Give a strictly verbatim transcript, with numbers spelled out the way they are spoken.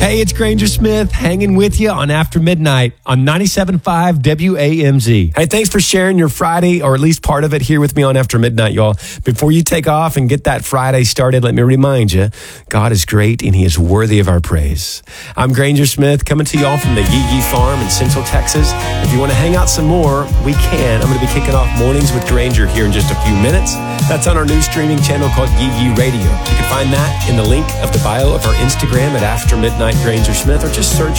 Hey, it's Granger Smith hanging with you on After Midnight on ninety-seven point five W A M Z. Hey, thanks for sharing your Friday, or at least part of it, here with me on After Midnight, y'all. Before you take off and get that Friday started, let me remind you, God is great and He is worthy of our praise. I'm Granger Smith, coming to y'all from the Yee Yee Farm in Central Texas. If you want to hang out some more, we can. I'm going to be kicking off Mornings with Granger here in just a few minutes. That's on our new streaming channel called Yee Yee Radio. You can find that in the link of the bio of our Instagram at After Midnight Granger Smith, or just search